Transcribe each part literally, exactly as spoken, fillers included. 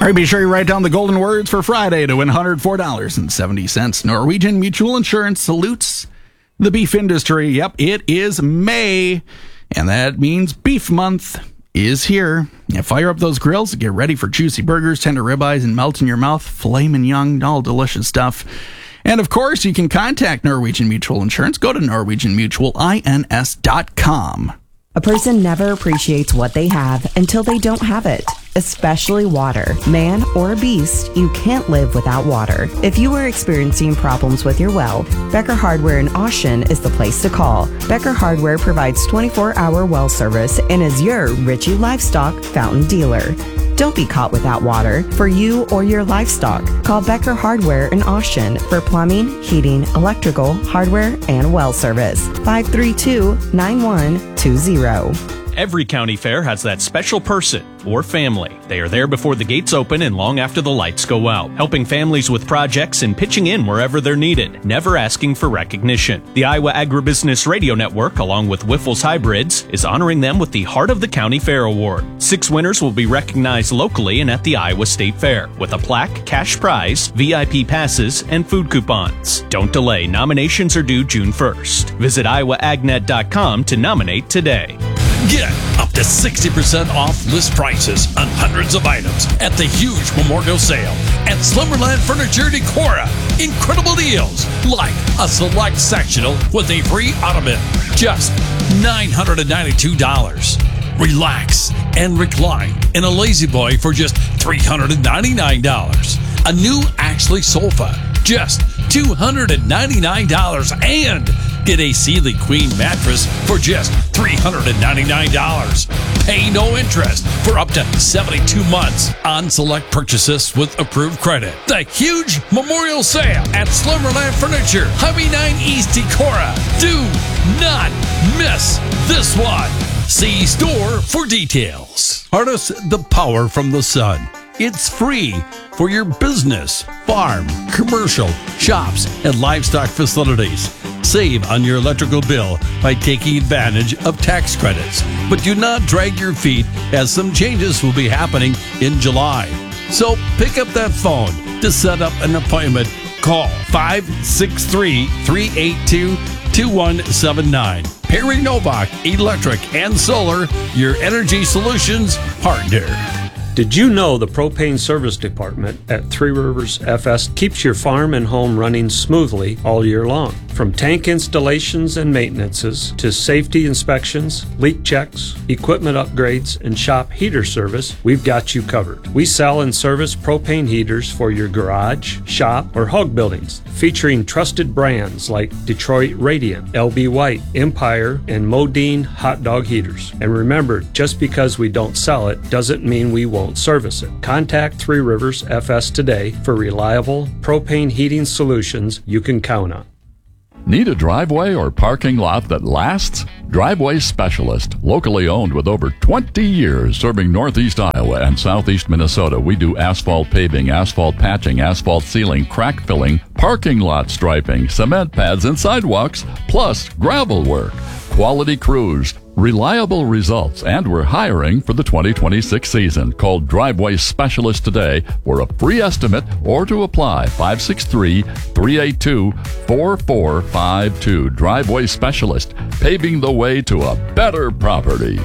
All right, be sure you write down the golden words for Friday to win one hundred four dollars and seventy cents. Norwegian Mutual Insurance salutes the beef industry. Yep, it is May, and that means Beef Month is here. Yeah, fire up those grills, get ready for juicy burgers, tender ribeyes, and melt in your mouth, filet mignon, all delicious stuff. And of course, you can contact Norwegian Mutual Insurance. Go to norwegian mutual ins dot com. A person never appreciates what they have until they don't have it, especially water. Man or beast, you can't live without water. If you are experiencing problems with your well, Becker Hardware in Austin is the place to call. Becker Hardware provides twenty-four hour well service and is your Ritchie Livestock fountain dealer. Don't be caught without water for you or your livestock. Call Becker Hardware in Austin for plumbing, heating, electrical, hardware, and well service. five three two, nine one two zero. Every county fair has that special person or family. They are there before the gates open and long after the lights go out, helping families with projects and pitching in wherever they're needed, never asking for recognition. The Iowa Agribusiness Radio Network, along with Wiffles Hybrids, is honoring them with the Heart of the County Fair Award. Six winners will be recognized locally and at the Iowa State Fair, with a plaque, cash prize, V I P passes, and food coupons. Don't delay. Nominations are due June first. Visit iowa ag net dot com to nominate today. Get up to sixty percent off list prices on hundreds of items at the huge Memorial Sale at Slumberland Furniture Decora. Incredible deals like a select sectional with a free ottoman, just nine hundred ninety-two dollars. Relax and recline in a Lazy Boy for just three hundred ninety-nine dollars. A new Ashley sofa, just two hundred ninety-nine dollars, and get a Sealy Queen mattress for just three hundred ninety-nine dollars. Pay no interest for up to seventy-two months on select purchases with approved credit. The huge Memorial Sale at Slumberland Furniture, Highway nine East Decorah. Do not miss this one. See store for details. Harness the power from the sun. It's free for your business, farm, commercial, shops, and livestock facilities. Save on your electrical bill by taking advantage of tax credits. But do not drag your feet, as some changes will be happening in July. So pick up that phone to set up an appointment. Call five six three, three eight two, two one seven nine. Perry Novak Electric and Solar, your energy solutions partner. Did you know the Propane Service Department at Three Rivers F S keeps your farm and home running smoothly all year long? From tank installations and maintenances to safety inspections, leak checks, equipment upgrades, and shop heater service, we've got you covered. We sell and service propane heaters for your garage, shop, or hog buildings, featuring trusted brands like Detroit Radiant, L B White, Empire, and Modine hot dog heaters. And remember, just because we don't sell it doesn't mean we won't service it. Contact Three Rivers F S today for reliable propane heating solutions you can count on. Need a driveway or parking lot that lasts? Driveway Specialist, locally owned with over twenty years serving Northeast Iowa and Southeast Minnesota. We do asphalt paving, asphalt patching, asphalt sealing, crack filling, parking lot striping, cement pads and sidewalks, plus gravel work. Quality crews, reliable results, and we're hiring for the twenty twenty-six season. Call Driveway Specialist today for a free estimate or to apply. five six three, three eight two, four four five two. Driveway Specialist, paving the way to a better property.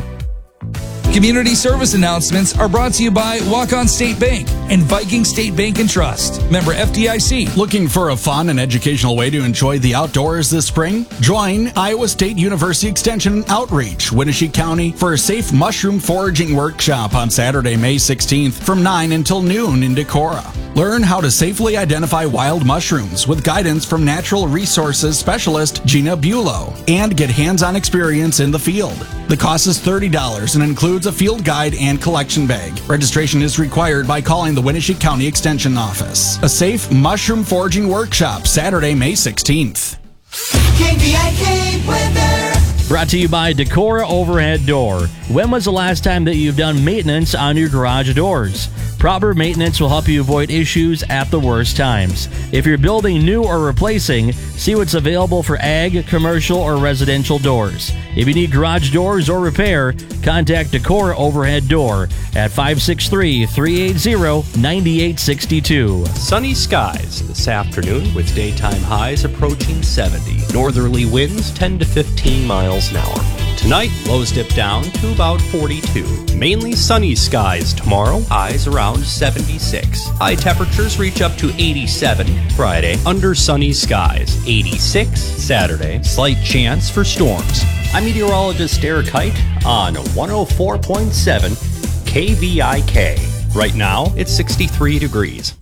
Community service announcements are brought to you by Walk-On State Bank and Viking State Bank and Trust. Member F D I C. Looking for a fun and educational way to enjoy the outdoors this spring? Join Iowa State University Extension Outreach, Winnebago County, for a safe mushroom foraging workshop on Saturday, May sixteenth from nine until noon in Decorah. Learn how to safely identify wild mushrooms with guidance from Natural Resources Specialist Gina Bulow and get hands-on experience in the field. The cost is thirty dollars and includes a field guide and collection bag. Registration is required by calling the Winnebago County Extension Office. A safe mushroom foraging workshop, Saturday, May sixteenth. K V I K weather. Brought to you by Decora Overhead Door. When was the last time that you've done maintenance on your garage doors? Proper maintenance will help you avoid issues at the worst times. If you're building new or replacing, see what's available for ag, commercial, or residential doors. If you need garage doors or repair, contact Decora Overhead Door at five six three, three eight zero, nine eight six two. Sunny skies this afternoon with daytime highs approaching seventy. Northerly winds ten to fifteen miles an hour. Tonight, lows dip down to about forty-two. Mainly sunny skies tomorrow, highs around seventy-six. High temperatures reach up to eighty-seven Friday, under sunny skies. eighty-six Saturday, slight chance for storms. I'm meteorologist Derek Height on one oh four point seven K V I K. Right now, it's sixty-three degrees.